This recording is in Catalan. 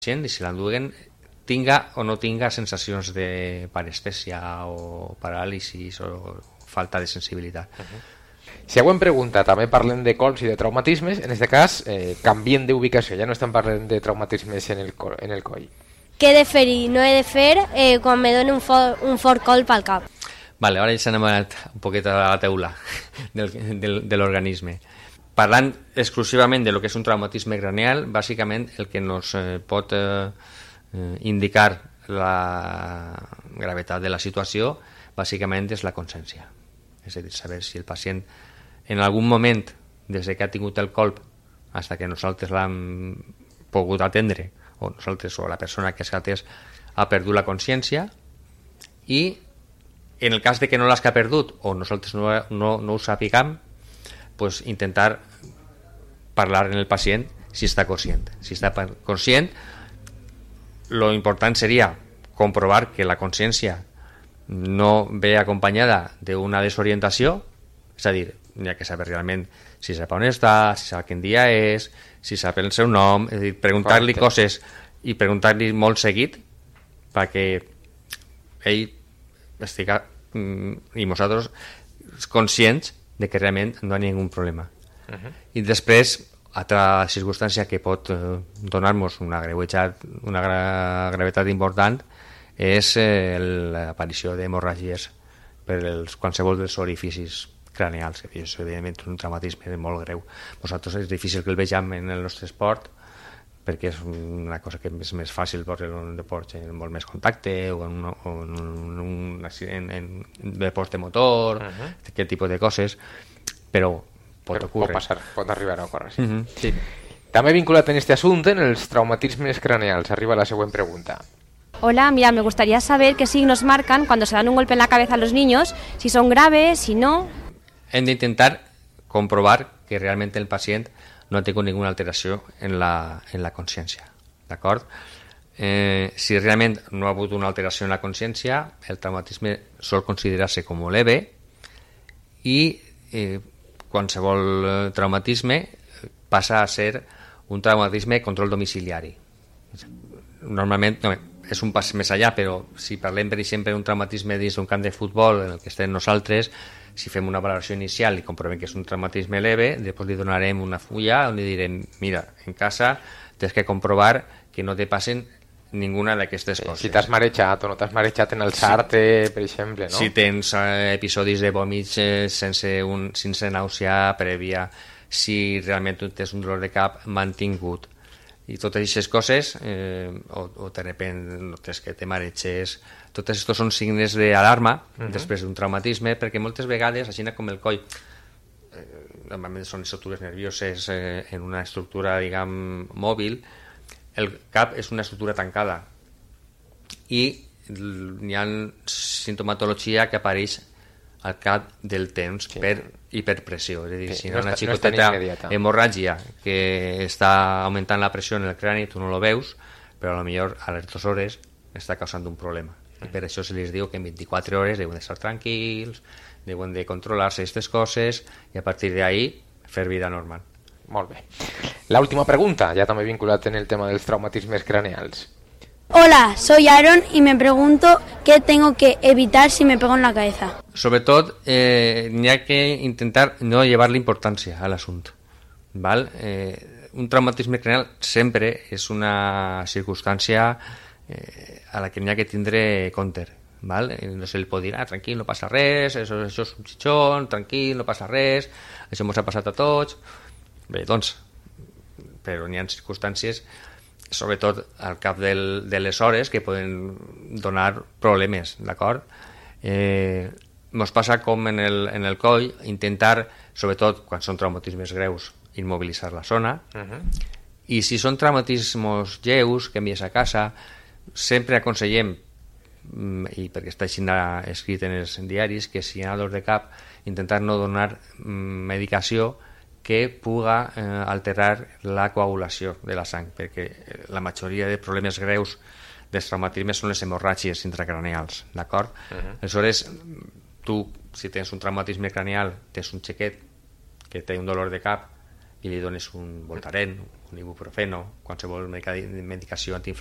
i si l'enduguen tinga o no tinga sensacions de parestèsia o paràlisis o falta de sensibilitat. Següent pregunta, també parlem de colps i de traumatismes. En aquest cas, canviem d'ubicació, ja no estem parlant de traumatismes en el coll. Què he de fer i no he de fer quan me doni un fort colp al cap? Vale, ara ja s'han anat un poquet a la teula de l'organisme. Parlant exclusivament de lo que és un traumatisme craneal, bàsicament el que ens pot indicar la gravetat de la situació bàsicament és la consciència. És a dir, saber si el pacient en algun moment, des que ha tingut el colp fins que nosaltres l'hem pogut atendre, o nosaltres o la persona que s'ha atès ha perdut la consciència, i en el cas de que no l'has perdut o nosaltres no ho sapiguem, pues intentar parlar amb el pacient si està conscient. Si està conscient, lo important seria comprovar que la consciència no ve acompanyada d'una desorientació, és a dir, n'hi ha que saber realment si sap on està, si sap quin dia és, si sap el seu nom, és a dir, preguntar-li coses i preguntar-li molt seguit perquè ell estiga i nosaltres conscients de que realment no hi ha ningun problema. I després, altra circumstància que pot donar-nos una gravetat important és l'aparició d'hemorràgies per qualsevol dels orificis craneals, que és evidentment un traumatisme molt greu. Nosaltres és difícil que el vegem en el nostre esport perquè és una cosa que és més fàcil per un deport amb molt més contacte o en un accident en deport de motor, aquest tipus de coses, però pot ocórrer. Pot arribar a ocórrer, sí. Sí. També vinculat en este assumpte, en els traumatismes craneals, arriba la següent pregunta. Hola, mira, me gustaría saber qué signos marcan cuando se dan un golpe en la cabeza a los niños, si son graves, si no. Hem d'intentar comprovar que realment el pacient no ha tingut ninguna alteració en la consciència, d'acord? Si realment no ha hagut una alteració en la consciència, el traumatisme sol considerar-se com leve i qualsevol traumatisme passa a ser un traumatisme de control domiciliari. Normalment, és un pas més allà, però si parlem, per exemple, d'un traumatisme dins d'un camp de futbol en el que estem nosaltres, si fem una valoració inicial i comprovem que és un traumatisme leve, després li donarem una fulla on li direm, mira, en casa tens que comprovar que no te passen ninguna d'aquestes coses. Si t'has marejat o no t'has marejat en alçar-te, per exemple, no? Si tens episodis de vòmits sense nàusea prèvia, si realment tens un dolor de cap mantingut, i totes aquestes coses, o de repente que te mareges, tots aquests són signes d'alarma després d'un traumatisme, perquè moltes vegades, així com el coll, normalment són estructures nervioses en una estructura, diguem, mòbil, el cap és una estructura tancada i hi ha sintomatologia que apareix al cap del temps per hiperpressió, és a dir, si una xicoteta hemorràgia que està augmentant la pressió en el crani, tu no lo veus, però potser a les 2 hores està causant un problema. I per això se les diu que en 24 hores deuen d'estar tranquils, deuen de controlar-se aquestes coses i a partir d'ahí fer vida normal. Molt bé. La última pregunta, ya también vinculada en el tema de los traumatismos craneales. Hola, soy Aaron y me pregunto qué tengo que evitar si me pego en la cabeza. Sobretot, n'hi ha que intentar no llevar-li importància a l'assumpte. Un traumatisme craneal sempre és una circumstància a la que n'hi ha que tindre compte. No se li pot dir, tranquil, no passa res, això és un xitxon, tranquil, no passa res, això ens ha passat a tots. Bé, doncs, però n'hi ha circumstàncies, sobretot al cap de les hores, que poden donar problemes, d'acord? Ens passa com en el coll, intentar, sobretot quan són traumatismes greus, immobilitzar la zona, i si són traumatismes lleus, que envies a casa, sempre aconsellem, i perquè està així escrit en els diaris, que si hi ha dolor de cap, intentar no donar medicació que puga alterar la coagulació de la sang, perquè la majoria de problemes greus dels traumatismes són les hemorràgies intracraneals, d'acord? Aleshores, tu, si tens un traumatisme craneal, tens un xiquet que té un dolor de cap i li dones un Voltaren, un ibuprofeno, qualsevol medicació antiinflamatori